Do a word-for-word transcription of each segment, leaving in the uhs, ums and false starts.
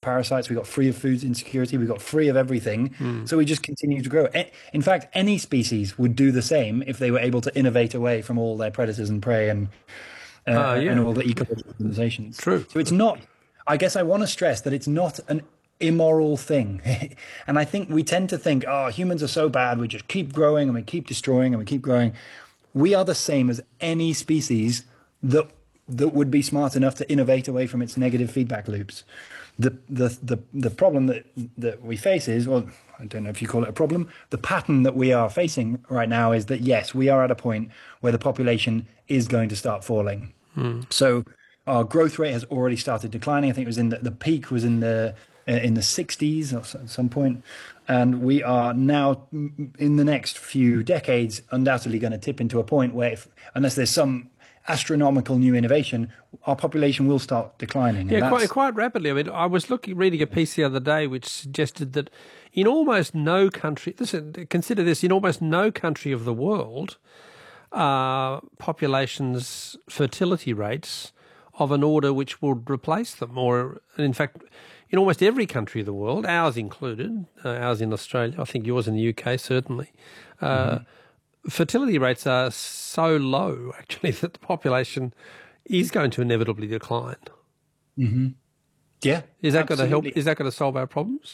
parasites, we got free of food insecurity, we got free of everything. Mm. So we just continue to grow. In fact, any species would do the same if they were able to innovate away from all their predators and prey and uh, uh, yeah. and all the ecological organizations. True. So it's not, I guess I want to stress that it's not an immoral thing. And I think we tend to think, oh, humans are so bad, we just keep growing and we keep destroying and we keep growing. We are the same as any species that that would be smart enough to innovate away from its negative feedback loops. The the the the problem that that we face is, well, I don't know if you call it a problem, the pattern that we are facing right now is that, yes, we are at a point where the population is going to start falling. Hmm. So our growth rate has already started declining. I think it was in the, the peak was in the uh, in the sixties or at some point. And we are now, in the next few decades, undoubtedly going to tip into a point where, if, unless there's some astronomical new innovation, our population will start declining. Yeah, quite, quite rapidly. I mean, I was looking, reading a piece the other day which suggested that in almost no country, listen, consider this, in almost no country of the world, uh, populations' fertility rates of an order which would replace them, or in fact, in almost every country of the world, ours included, uh, ours in Australia, I think yours in the U K certainly, uh, mm-hmm. fertility rates are so low, actually, that the population is going to inevitably decline. Mm-hmm. Yeah, is that going to help? Is that going to solve our problems?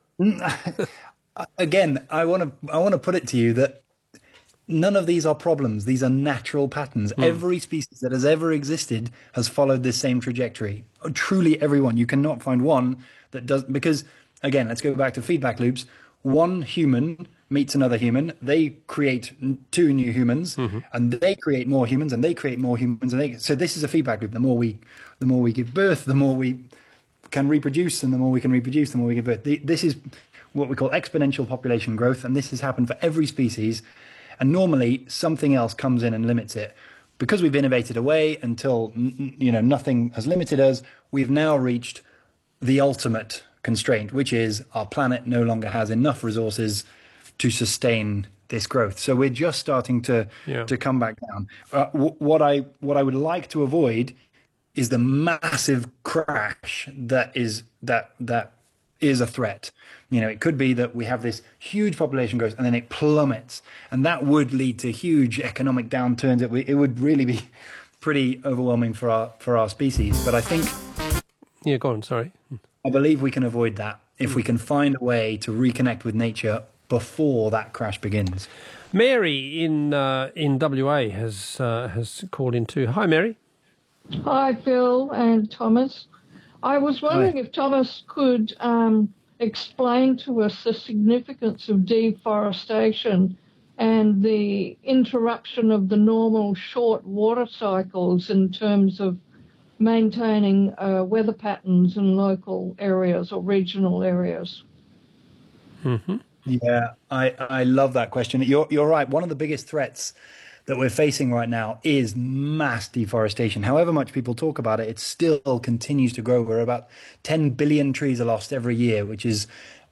Again, I want to I want to put it to you that none of these are problems. These are natural patterns. Mm. Every species that has ever existed has followed this same trajectory. Truly everyone. You cannot find one that does, because, again, let's go back to feedback loops. One human meets another human. They create two new humans, mm-hmm. and they create more humans, and they create more humans. And they, so this is a feedback loop. The more we, the more we give birth, the more we can reproduce, and the more we can reproduce, the more we give birth. This is what we call exponential population growth, and this has happened for every species. And normally something else comes in and limits it. Because we've innovated away until, you know, nothing has limited us, we've now reached the ultimate constraint, which is our planet no longer has enough resources to sustain this growth. So we're just starting to yeah. to come back down. Uh, w- what I what I would like to avoid is the massive crash that is that that is a threat. You know, it could be that we have this huge population growth and then it plummets, and that would lead to huge economic downturns. It, it would really be pretty overwhelming for our for our species. But I think, yeah, go on. Sorry, I believe we can avoid that if we can find a way to reconnect with nature before that crash begins. Mary in uh, in W A has uh, has called in too. Hi, Mary. Hi, Phil and Thomas. I was wondering Hi. if Thomas could um, explain to us the significance of deforestation and the interruption of the normal short water cycles in terms of maintaining uh, weather patterns in local areas or regional areas. Mm-hmm. Yeah, I, I love that question. You're, you're right. One of the biggest threats that we're facing right now is mass deforestation. However much people talk about it, it still continues to grow. We're about ten billion trees are lost every year, which is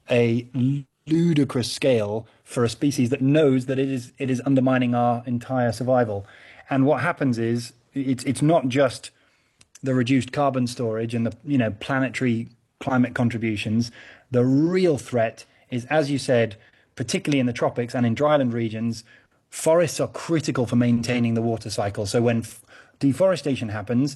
a ludicrous scale for a species that knows that it is it is undermining our entire survival. And what happens is it's it's not just the reduced carbon storage and the you know planetary climate contributions. The real threat is, as you said, particularly in the tropics and in dryland regions, forests are critical for maintaining the water cycle. So when f- deforestation happens,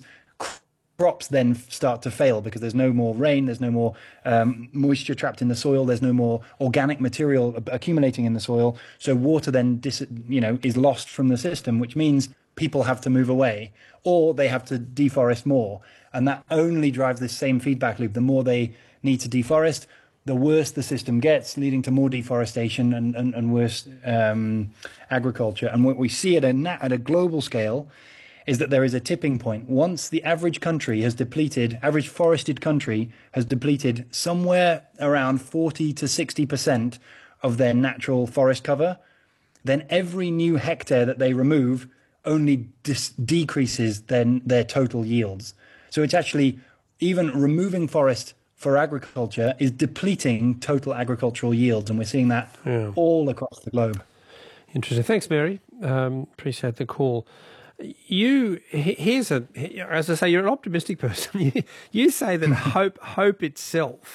crops then start to fail because there's no more rain, there's no more um, moisture trapped in the soil, there's no more organic material accumulating in the soil. So water then dis- you know, is lost from the system, which means people have to move away or they have to deforest more. And that only drives this same feedback loop. The more they need to deforest, the worse the system gets, leading to more deforestation and, and, and worse um, agriculture. And what we see at a, at a global scale is that there is a tipping point. Once the average country has depleted, average forested country has depleted somewhere around forty to sixty percent of their natural forest cover, then every new hectare that they remove only dis- decreases their, their total yields. So it's actually, even removing forest for agriculture is depleting total agricultural yields, and we're seeing that yeah. all across the globe. Interesting. Thanks, Mary. Um, appreciate the call. You here's a as I say, you're an optimistic person. You, you say that hope hope itself